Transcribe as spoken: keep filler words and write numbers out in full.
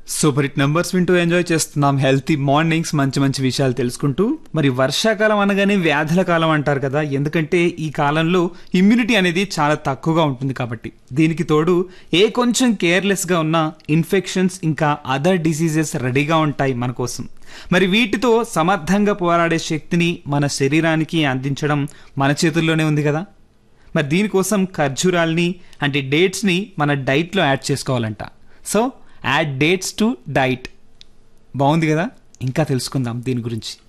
Super hit numbers వింటూ enjoy చేస్తున్నాం healthy mornings, మంచి మంచి విషయాలు తెలుసుకుంటూ. మరి వర్షాకాలం అనగానే వ్యాధుల కాలం అంటారు కదా, ఎందుకంటే ఈ కాలంలో ఇమ్యూనిటీ అనేది చాలా తక్కువగా ఉంటుంది కాబట్టి. దీనికి తోడు ఏ కొంచెం కేర్లెస్గా ఉన్న ఇన్ఫెక్షన్స్ ఇంకా అదర్ డిసీజెస్ రెడీగా ఉంటాయి మన కోసం. మరి వీటితో సమర్థంగా పోరాడే శక్తిని మన శరీరానికి అందించడం మన చేతుల్లోనే ఉంది కదా. మరి దీనికోసం ఖర్జూరాల్ని అంటే డేట్స్ని మన డైట్లో add చేసుకోవాలంట. So add dates to diet. బాగుంది కదా, ఇంకా తెలుసుకుందాం దీని గురించి.